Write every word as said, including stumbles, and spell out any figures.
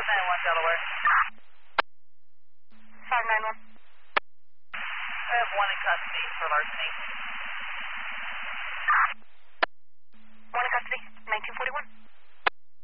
nine one, Delaware. five nine one. I have one in custody for larceny.